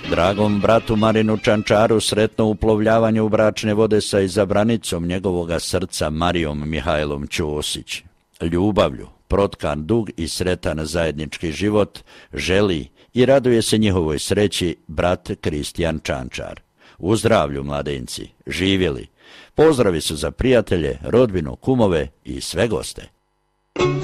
Dragom bratu Marinu Čančaru sretno uplovljavanje u bračne vode sa izabranicom njegovoga srca Marijom Mihajlom Ćosić. Ljubavlju, protkan dug i sretan zajednički život, želi i raduje se njihovoj sreći brat Kristijan Čančar. U zdravlju, mladenci, živjeli. Pozdravi su za prijatelje, rodbinu, kumove i sve goste.